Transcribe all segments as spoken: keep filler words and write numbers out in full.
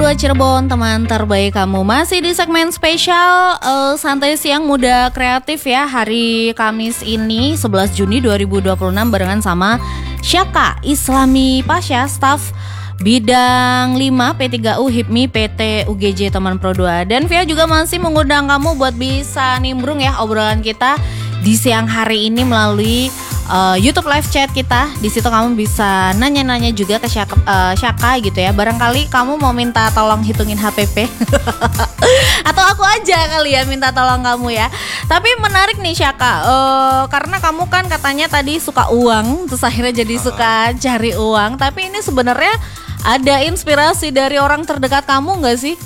dua Cirebon, teman terbaik kamu. Masih di segmen spesial uh, Santai Siang Muda Kreatif ya. Hari Kamis ini sebelas Juni dua ribu dua puluh enam barengan sama Syaka Islami Pasha, staf bidang lima P tiga U HIPMI P T U G J Teman Pro dua. Dan Via juga masih mengundang kamu buat bisa nimbrung ya obrolan kita di siang hari ini melalui uh, YouTube live chat kita. Di situ kamu bisa nanya-nanya juga ke Syaka, uh, Syaka gitu ya. Barangkali kamu mau minta tolong hitungin H P P atau aku aja kali ya minta tolong kamu ya. Tapi menarik nih Syaka, uh, karena kamu kan katanya tadi suka uang, terus akhirnya jadi suka cari uang. Tapi ini sebenarnya ada inspirasi dari orang terdekat kamu nggak sih?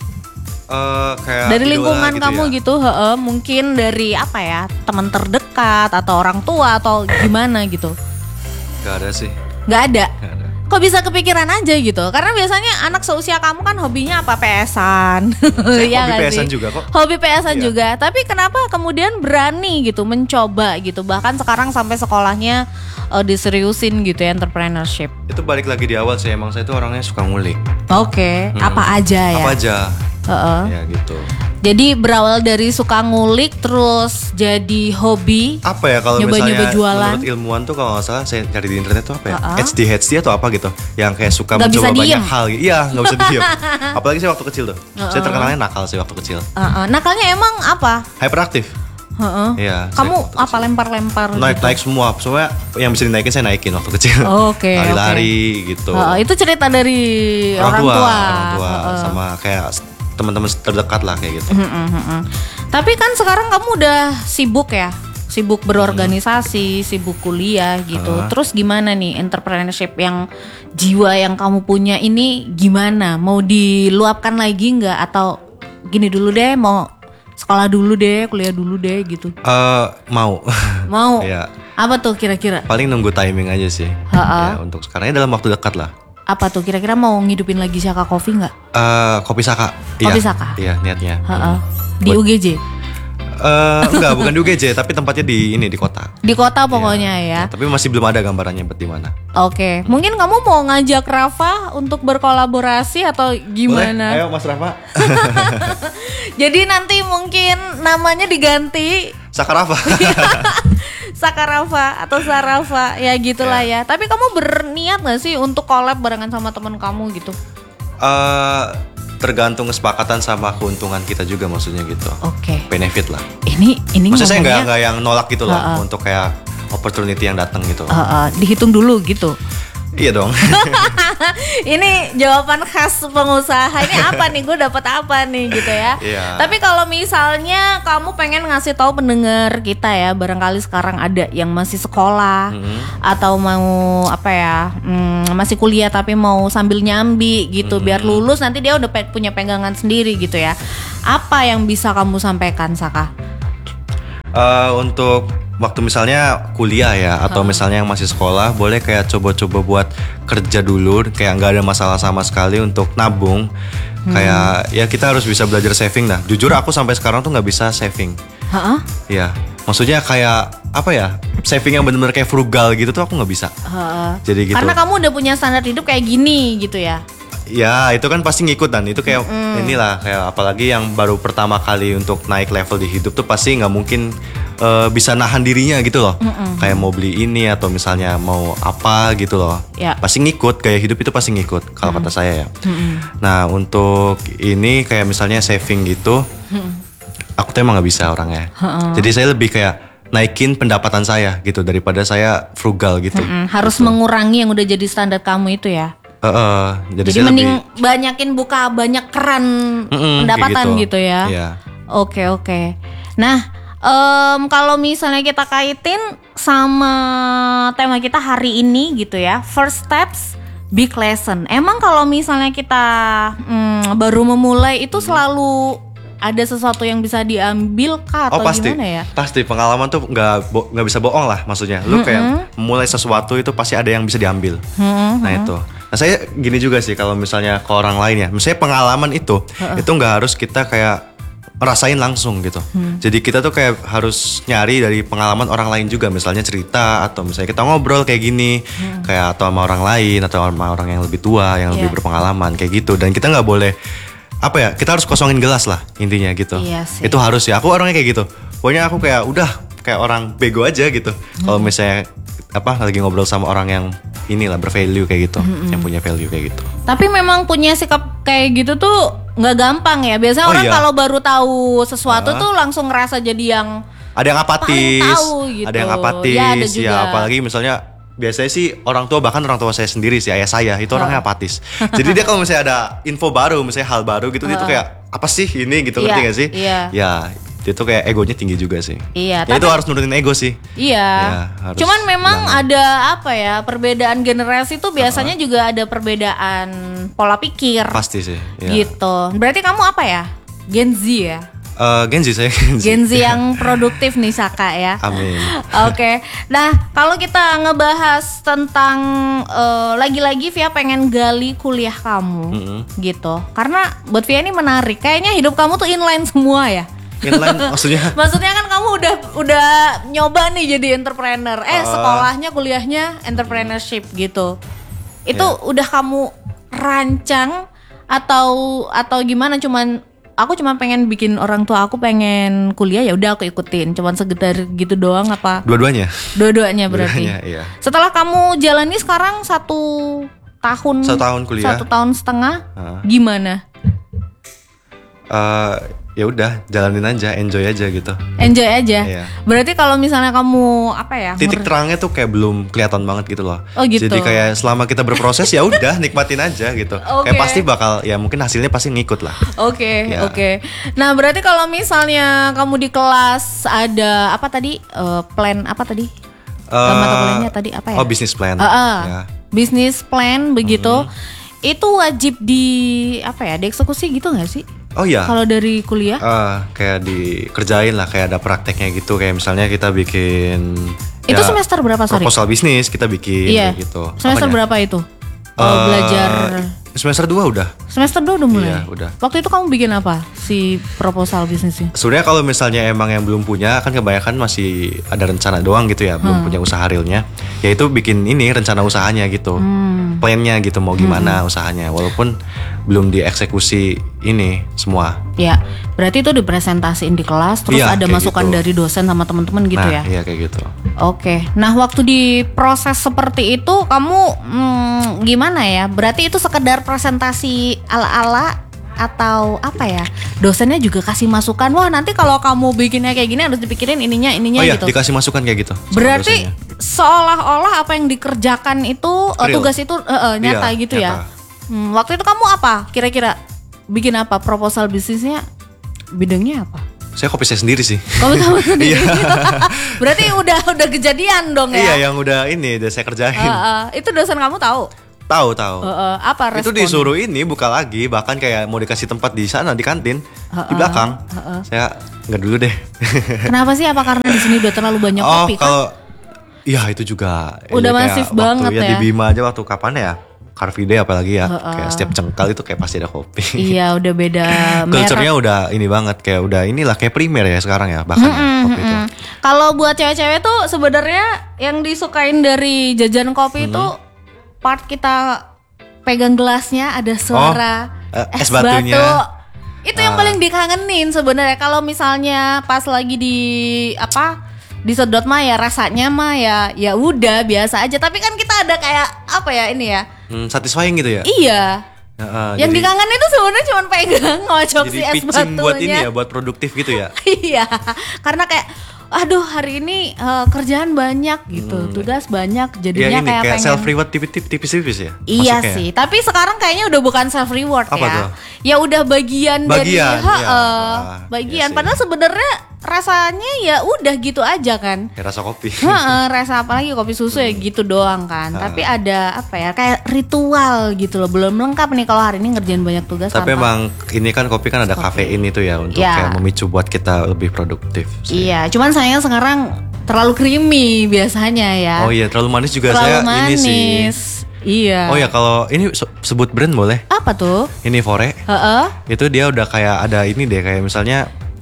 Uh, kayak dari lingkungan gitu kamu ya? gitu, he-he, mungkin dari apa ya, teman terdekat atau orang tua atau gimana gitu? Gak ada sih. Gak ada? Gak ada. Kok bisa kepikiran aja gitu? Karena biasanya anak seusia kamu kan hobinya apa? P S-an. Ya, hobi P S-an juga kok. Hobi P S-an iya. juga. Tapi kenapa kemudian berani gitu mencoba gitu? Bahkan sekarang sampai sekolahnya uh, diseriusin gitu ya, entrepreneurship. Itu balik lagi di awal sih, emang saya itu orangnya suka ngulik. Oke, okay. hmm. apa aja ya? Apa aja. Uh-uh. Ya gitu. Jadi berawal dari suka ngulik terus jadi hobi. Apa ya kalau nyoba-nyoba misalnya jualan. Menurut ilmuwan tuh kalau nggak salah saya cari di internet tuh apa ya? Uh-uh. H D H D atau apa gitu. Yang kayak suka gak mencoba banyak diem. hal. Iya, nggak bisa diem. Apalagi saya waktu kecil tuh. Uh-uh. Saya terkenalnya nakal sih waktu kecil. Uh-uh. Nakalnya emang apa? Hyperaktif. Uh-uh. Iya. Kamu apa lempar-lempar? Naik gitu? naik semua. Semua yang bisa dinaikin saya naikin waktu kecil. Oke. Okay, Lari-lari okay. gitu. Uh, itu cerita dari orang, orang tua. tua. Orang tua uh-uh. sama kayak teman-teman terdekat lah kayak gitu. Uh-uh, uh-uh. Tapi kan sekarang kamu udah sibuk ya, sibuk berorganisasi, hmm. sibuk kuliah gitu. Uh. Terus gimana nih entrepreneurship yang jiwa yang kamu punya ini gimana? Mau diluapkan lagi nggak atau gini dulu deh, mau sekolah dulu deh, kuliah dulu deh gitu? Uh, mau. Mau. Ya. Apa tuh kira-kira? Paling nunggu timing aja sih. Uh-uh. Ya, untuk sekarangnya dalam waktu dekat lah. Apa tuh kira-kira mau ngidupin lagi Syaka Coffee nggak? Uh, kopi Saka. Kopi iya, Saka. Iya niatnya. Uh-uh. Di Buat, U G J? Uh, enggak, bukan di U G J, tapi tempatnya di ini di kota. Di kota pokoknya ya. ya. Tapi masih belum ada gambarannya di mana. Oke, mungkin kamu mau ngajak Rafa untuk berkolaborasi atau gimana? Boleh, ayo Mas Rafa. Jadi nanti mungkin namanya diganti Saka Rafa. Saka Rafa atau Sarafa ya gitulah ya. ya. Tapi kamu berniat nggak sih untuk collab barengan sama teman kamu gitu? Uh, tergantung kesepakatan sama keuntungan kita juga maksudnya gitu. Oke. Okay. Benefit lah. Ini ini maksudnya saya nggak nggak yang nolak gitu loh uh-uh. untuk kayak opportunity yang datang gitu. Uh-uh. Dihitung dulu gitu. Iya dong. Ini jawaban khas pengusaha. Ini apa nih? Gue dapat apa nih gitu ya. Iya. Tapi kalau misalnya kamu pengen ngasih tahu pendengar kita ya, barangkali sekarang ada yang masih sekolah mm-hmm. atau mau apa ya, hmm, masih kuliah tapi mau sambil nyambi gitu, mm-hmm. biar lulus nanti dia udah pe- punya pegangan sendiri gitu ya. Apa yang bisa kamu sampaikan, Saka? Uh, untuk waktu misalnya kuliah ya atau misalnya yang masih sekolah, boleh kayak coba-coba buat kerja dulu, kayak nggak ada masalah sama sekali untuk nabung. Hmm. Kayak ya kita harus bisa belajar saving dah. Jujur aku sampai sekarang tuh nggak bisa saving. Heeh. Ya, maksudnya kayak apa ya? Saving yang benar-benar kayak frugal gitu tuh aku nggak bisa. Heeh. Jadi gitu. Karena kamu udah punya standar hidup kayak gini gitu ya. Ya itu kan pasti ngikut dan itu kayak mm. inilah kayak apalagi yang baru pertama kali untuk naik level di hidup tuh pasti nggak mungkin uh, bisa nahan dirinya gitu loh. Mm-mm. Kayak mau beli ini atau misalnya mau apa gitu loh. Ya. Pasti ngikut, gaya hidup itu pasti ngikut kalau mm. kata saya ya. Mm-mm. Nah untuk ini kayak misalnya saving gitu, mm. aku tuh emang nggak bisa orangnya. Mm-mm. Jadi saya lebih kayak naikin pendapatan saya gitu daripada saya frugal gitu. Mm-mm. Harus gitu. Mengurangi yang udah jadi standar kamu itu ya. Uh, uh, jadi, jadi mending lebih, banyakin buka banyak keran mm-mm, pendapatan gitu, gitu ya. Yeah. Oke oke. Nah um, kalau misalnya kita kaitin sama tema kita hari ini gitu ya, first steps, big lesson. Emang kalau misalnya kita mm, baru memulai itu selalu ada sesuatu yang bisa diambil kah atau oh, pasti, gimana ya? Pasti pengalaman tuh nggak bo- nggak bisa bohong lah maksudnya. Lu mm-hmm. kayak mulai sesuatu itu pasti ada yang bisa diambil. Mm-hmm. Nah itu. Nah saya gini juga sih kalau misalnya ke orang lain ya. Misalnya pengalaman itu mm-hmm. itu nggak harus kita kayak ngerasain langsung gitu. Hmm. Jadi kita tuh kayak harus nyari dari pengalaman orang lain juga, misalnya cerita atau misalnya kita ngobrol kayak gini, hmm. kayak atau sama orang lain atau sama orang yang lebih tua, yang yeah. lebih berpengalaman kayak gitu. Dan kita nggak boleh apa ya, kita harus kosongin gelas lah intinya gitu. Iya sih. Itu harus ya. Aku orangnya kayak gitu. Pokoknya aku kayak udah kayak orang bego aja gitu. Hmm. Kalau misalnya apa lagi ngobrol sama orang yang inilah bervalue kayak gitu, hmm. yang punya value kayak gitu. Tapi memang punya sikap kayak gitu tuh nggak gampang ya. Biasanya oh orang iya. kalau baru tahu sesuatu uh. tuh langsung ngerasa jadi yang ada yang apatis, tahu, gitu. ada yang apatis, ya, ada juga. Ya apalagi misalnya biasanya sih orang tua, bahkan orang tua saya sendiri sih, ayah saya itu orangnya apatis. Jadi dia kalau misalnya ada info baru, misalnya hal baru gitu, uh. dia tuh kayak apa sih ini gitu, ngerti yeah, gak sih? Iya. Ya dia tuh kayak egonya tinggi juga sih. Iya. Ya tapi, itu harus nurunin ego sih. Iya. Ya, harus cuman memang bilang. Ada apa ya, perbedaan generasi tuh biasanya uh. juga ada perbedaan pola pikir. Pasti sih. Ya. Gitu. Berarti kamu apa ya? Gen Z ya? Uh, Gen Z saya Gen Z. Gen Z yang produktif nih Saka ya. Amin. Oke. Okay. Nah kalau kita ngebahas tentang uh, lagi-lagi Via pengen gali kuliah kamu, mm-hmm. gitu. Karena buat Via ini menarik. Kayaknya hidup kamu tuh inline semua ya. Inline maksudnya? Maksudnya kan kamu udah udah nyoba nih jadi entrepreneur. Eh uh, sekolahnya kuliahnya entrepreneurship gitu. Itu yeah. udah kamu rancang atau atau gimana? Cuman aku cuma pengen bikin orang tua aku pengen kuliah, ya udah aku ikutin. Cuman sekedar gitu doang apa? Dua-duanya. Dua-duanya berarti. Dua-duanya, iya. Setelah kamu jalani sekarang satu tahun. Satu tahun kuliah. Satu tahun setengah. Uh. Gimana? Uh, ya udah jalanin aja, enjoy aja gitu. Enjoy aja. Iya. Berarti kalau misalnya kamu apa ya? Titik mer- terangnya tuh kayak belum kelihatan banget gitu loh. Oh gitu. Jadi kayak selama kita berproses ya udah nikmatin aja gitu. Okay. Kayak pasti bakal ya mungkin hasilnya pasti ngikut lah. Oke, okay, ya. oke. Okay. Nah, berarti kalau misalnya kamu di kelas ada apa tadi? Uh, plan apa tadi? Uh, mata kuliahnya tadi apa ya? Oh, business plan. Uh, uh, ya. Business plan begitu. Mm-hmm. Itu wajib di apa ya? Dieksekusi gitu enggak sih? Oh iya. Kalau dari kuliah? Uh, kayak dikerjain lah, kayak ada prakteknya gitu. Kayak misalnya kita bikin. Itu ya, semester berapa sorry? Proposal bisnis kita bikin iya. gitu. Semester Apanya? Berapa itu? Oh, uh, belajar. Semester dua udah. Semester dua udah mulai? Iya udah. Waktu itu kamu bikin apa? Si proposal bisnisnya? Sebenarnya kalau misalnya emang yang belum punya, kan kebanyakan masih ada rencana doang gitu ya, belum hmm. punya usaha realnya. Ya itu bikin ini rencana usahanya gitu, hmm. plannya gitu mau gimana hmm. usahanya, walaupun belum dieksekusi ini semua. Ya, berarti itu dipresentasiin di kelas, terus iya, ada masukan gitu. Dari dosen sama teman-teman gitu nah, ya? Iya kayak gitu. Oke, nah waktu di proses seperti itu kamu hmm, gimana ya? Berarti itu sekedar presentasi ala-ala atau apa ya? Dosennya juga kasih masukan. Wah nanti kalau kamu bikinnya kayak gini harus dipikirin ininya ininya oh, iya, gitu. Dikasih masukan kayak gitu. Berarti seolah-olah apa yang dikerjakan itu Real. tugas itu uh, uh, nyata iya, gitu nyata. ya. Hmm, waktu itu kamu apa? Kira-kira bikin apa? Proposal bisnisnya bidangnya apa? Saya kopi saya sendiri sih. Kopi kamu sendiri. Berarti udah udah kejadian dong ya? Iya yang udah ini udah saya kerjain. Uh, uh, itu dosen kamu tahu? Tahu tahu. Uh, uh, apa respon? Itu disuruh ini buka lagi, bahkan kayak mau dikasih tempat di sana di kantin uh, uh, di belakang. Uh, uh. Saya nggak dulu deh. Kenapa sih? Apa karena di sini udah terlalu banyak oh, kopi kan? Kalau ya itu juga. Udah masif banget ya. ya. Di Bima aja waktu kapan ya? Car Free Day apalagi ya, uh, uh. kayak setiap cengkal itu kayak pasti ada kopi. Iya udah beda. Culture-nya udah ini banget, kayak udah inilah kayak primer ya sekarang ya bahkan mm-hmm, ya, kopi mm-hmm. itu. Kalau buat cewek-cewek tuh sebenarnya yang disukain dari jajan kopi itu mm-hmm. part kita pegang gelasnya ada suara oh, uh, es, es batunya. Batu. Itu uh. yang paling dikangenin sebenarnya. Kalau misalnya pas lagi di apa? Disedot mah ya rasanya mah ya ya udah biasa aja, tapi kan kita ada kayak apa ya ini ya hmm, satisfying gitu ya. Iya ya, uh, yang jadi, dikangenin itu sebenarnya cuma pegang ngocok si es batunya buat ini ya, buat produktif gitu ya. Iya karena kayak aduh hari ini uh, kerjaan banyak gitu, hmm. tugas banyak jadinya ya, ini, kayak, kayak pengen self reward tipis-tipis ya. Iya masuknya. Sih, tapi sekarang kayaknya udah bukan self reward apa ya. Tuh? Ya udah bagian, bagian dari ha, iya. uh, ah, bagian. iya padahal sebenarnya rasanya ya udah gitu aja kan. Ya, rasa kopi. Heeh, rasa apalagi kopi susu hmm. ya gitu doang kan. Ha. Tapi ada apa ya kayak ritual gitu loh. Belum lengkap nih kalau hari ini ngerjain banyak tugas. Tapi tanpa. Emang ini kan kopi kan ada kafein itu ya untuk ya. Kayak memicu buat kita lebih produktif sih. Iya, cuman sayang sekarang terlalu creamy biasanya ya. Oh iya, terlalu manis juga terlalu saya manis. ini sih. Iya. Oh ya kalau ini sebut brand boleh? Apa tuh? Ini Fore. Heeh. Itu dia udah kayak ada ini deh kayak misalnya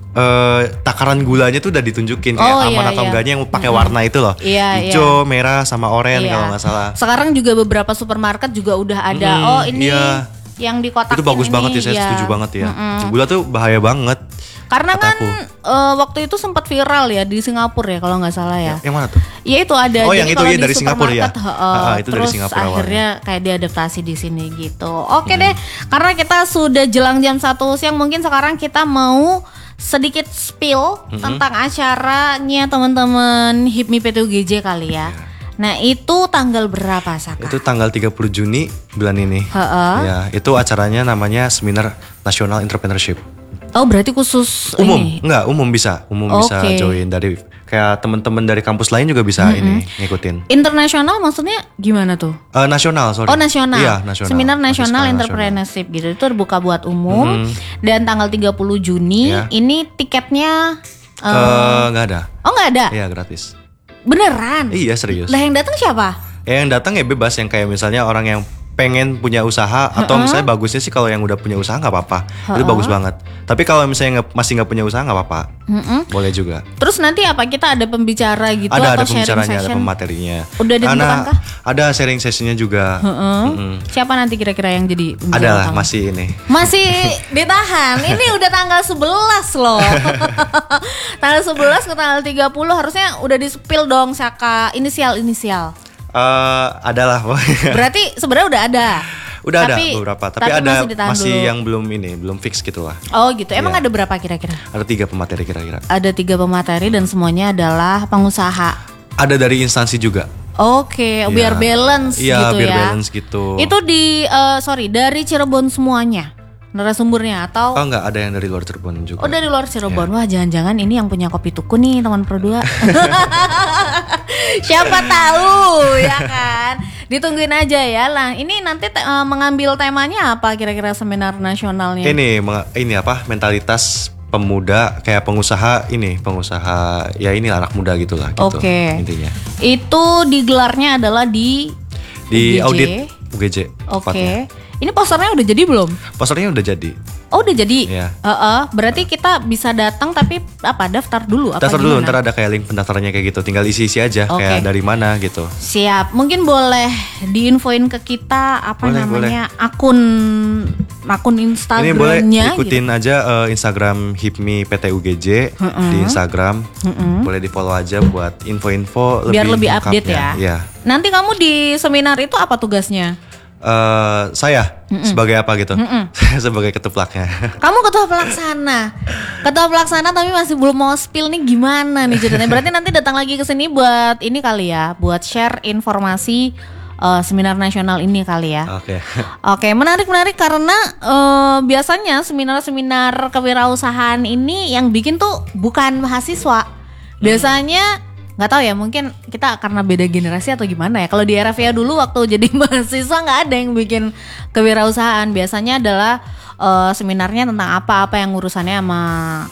uh, takaran gulanya tuh udah ditunjukin kayak Oh, aman iya, atau iya. enggaknya yang pakai warna itu loh. Iya, hijau, merah sama oranye Iya. kalau nggak salah. Sekarang juga beberapa supermarket juga udah ada. Mm, oh ini iya. yang di kotak Itu bagus ini, banget ya, saya iya. setuju banget ya. Gula tuh bahaya banget. Karena kata kan aku. eh, waktu itu sempat viral ya di Singapura ya kalau nggak salah ya. Yang mana tuh? Ya itu ada. Oh, Jadi yang itu kalau ya di dari Singapura ya? supermarket, heeh, Ah, ah, itu dari terus Singapura akhirnya kayak diadaptasi di sini gitu. Oke deh, karena kita sudah jelang jam satu siang, mungkin sekarang kita mau sedikit spill tentang acaranya teman-teman HIPMI P T U G J kali ya. Nah itu tanggal berapa Saka? Itu tanggal tiga puluh Juni bulan ini. Heeh. Ya, itu acaranya namanya Seminar Nasional Entrepreneurship. Oh berarti khusus Umum, ini. enggak, umum bisa, umum bisa Oke. join dari kayak teman-teman dari kampus lain juga bisa ini ngikutin. Internasional maksudnya gimana tuh? Eh, nasional, sorry. Oh nasional. Iya, nasional. Seminar Masih Nasional skala Entrepreneurship gitu. Itu terbuka buat umum dan tanggal tiga puluh Juni Iya. ini tiketnya eh, Eh, enggak ada. oh nggak ada. Iya, gratis. Beneran? Iya, serius. Lah yang datang siapa? Ya, yang datang ya bebas, yang kayak misalnya orang yang pengen punya usaha atau misalnya bagusnya sih kalau yang udah punya usaha nggak apa-apa, itu bagus banget. Tapi kalau misalnya nggak- masih nggak punya usaha nggak apa-apa, boleh juga. Terus nanti apa kita ada pembicara gitu Ada atau ada sharing pembicaranya, ada session? pematerinya. Udah ditentukan Karena kah? ada sharing sessionnya juga. Mm-mm. Siapa nanti kira-kira yang jadi pembicara Ada lah, utama? masih ini. Masih ditahan. Ini udah tanggal sebelas loh. Tanggal sebelas ke tanggal tiga puluh harusnya udah di-spill dong Saka inisial-inisial. Eh, adalah Berarti sebenarnya udah ada. udah Tapi- ada beberapa, tapi, tapi ada masih masih, ditahan dulu. yang belum ini, belum fix gitu lah. Oh gitu. Emang Iya. ada berapa kira-kira? Ada tiga pemateri kira-kira. Ada tiga pemateri dan semuanya adalah pengusaha. Ada dari instansi juga. Oke, Iya. biar balance Iya, gitu biar ya. balance gitu. Itu di eh, sorry dari Cirebon semuanya narasumbernya atau Oh enggak, ada yang dari luar Cirebon juga. oh dari luar Cirebon. Iya. Wah jangan-jangan ini yang punya kopi tuku nih teman Pro dua. Siapa tahu ya kan. Ditungguin aja ya lah. Ini nanti te- eh, mengambil temanya apa kira-kira seminar nasionalnya? Ini menga- ini apa? Mentalitas pemuda kayak pengusaha ini, pengusaha ya ini anak muda gitulah gitu. Oke. Intinya. Itu digelarnya adalah di U G J. Di audit U G J. Oke. tepatnya. Ini posternya udah jadi belum? Posternya udah jadi. Oh udah jadi. Iya. Heeh, berarti kita bisa datang tapi apa daftar dulu apa Daftar dulu, gimana? ntar ada kayak link pendaftarannya kayak gitu. Tinggal isi-isi aja Oke. kayak dari mana gitu. Siap. Mungkin boleh diinfoin ke kita apa Boleh, namanya akun akun Ini boleh Instagramnya ikutin gitu. aja eh, Instagram HIPMI P T U G J di Instagram. Boleh di follow aja buat info-info Biar lebih lengkapnya. update ya. Iya. Nanti kamu di seminar itu apa tugasnya? Eh, saya sebagai apa gitu? Saya sebagai ketuplaknya. Kamu ketua pelaksana. Ketua pelaksana tapi masih belum mau spill nih gimana nih ceritanya. Berarti nanti datang lagi ke sini buat ini kali ya, buat share informasi eh, seminar nasional ini kali ya. Oke. Oke, menarik-menarik karena eh, biasanya seminar-seminar kewirausahaan ini yang bikin tuh bukan mahasiswa. Biasanya nggak tahu ya, mungkin kita karena beda generasi atau gimana ya. Kalau di era Via dulu waktu jadi mahasiswa nggak ada yang bikin kewirausahaan. Biasanya adalah eh, seminarnya tentang apa-apa yang urusannya sama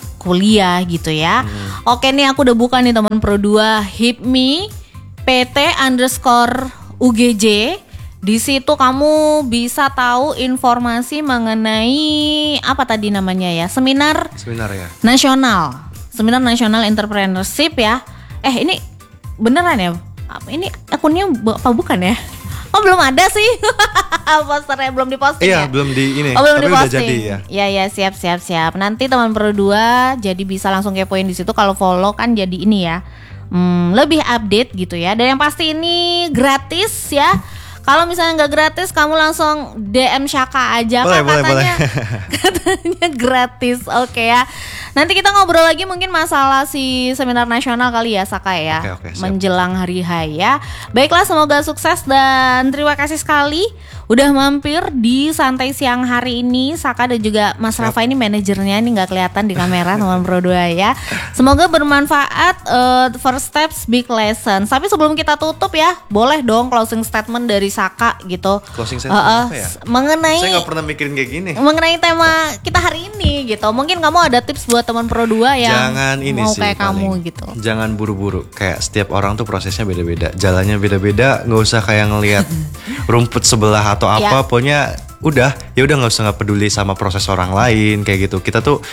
kuliah gitu ya. Oke nih aku udah buka nih teman Pro dua HIPMI P T underscore U G J. Di situ kamu bisa tahu informasi mengenai apa tadi namanya ya, seminar Seminar ya. nasional, seminar nasional entrepreneurship ya. Eh ini beneran ya? Apa ini akunnya bu- apa bukan ya? Oh belum ada sih, posternya belum diposting ya? Iya, belum di ini. Oh belum tapi udah diposting. jadi ya. Ya ya siap siap siap. Nanti teman Pro dua jadi bisa langsung kepoin di situ. Kalau follow kan jadi ini ya, hmm, lebih update gitu ya. Dan yang pasti ini gratis ya. Kalau misalnya nggak gratis, kamu langsung D M Syaka aja. Boleh, Kak, boleh, katanya, katanya gratis. Oke ya. Nanti kita ngobrol lagi mungkin masalah si seminar nasional kali ya Saka ya. Oke, oke, siap. Menjelang hari H ya. Baiklah, semoga sukses dan terima kasih sekali udah mampir di santai siang hari ini. Saka dan juga Mas Rafa ini manajernya, ini nggak kelihatan di kamera teman Pro dua ya. Semoga bermanfaat. eh, first steps big lesson. Tapi sebelum kita tutup ya, boleh dong closing statement dari Saka gitu. Closing Eh, statement eh, apa ya? Mengenai Saya nggak pernah mikirin kayak gini. mengenai tema kita hari ini gitu. Mungkin kamu ada tips buat teman Pro dua yang Jangan ini mau sih kayak paling. kamu gitu. Jangan buru-buru. Kayak setiap orang tuh prosesnya beda-beda, jalannya beda-beda. Nggak usah kayak ngelihat rumput sebelah atau apa. Ya. Pokoknya udah, ya udah nggak usah nggak peduli sama proses orang lain kayak gitu. Kita tuh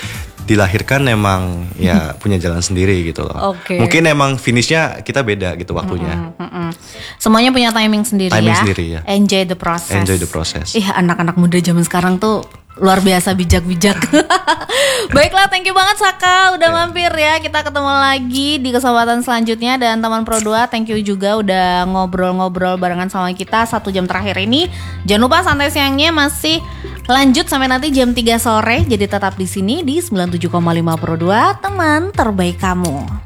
dilahirkan emang ya punya jalan sendiri gitu loh. Oke. Mungkin emang finishnya kita beda gitu waktunya. Mm-mm. Semuanya punya timing sendiri Timing ya. sendiri, ya. Enjoy the process. Enjoy the process. Ih, anak-anak muda zaman sekarang tuh luar biasa bijak-bijak. Baiklah, thank you banget Saka udah Yeah. mampir ya. Kita ketemu lagi di kesempatan selanjutnya, dan teman Pro dua thank you juga udah ngobrol-ngobrol barengan sama kita satu jam terakhir ini. Jangan lupa santai siangnya masih lanjut sampai nanti jam tiga sore. Jadi tetap di sini di sembilan puluh tujuh koma lima Pro dua, teman terbaik kamu.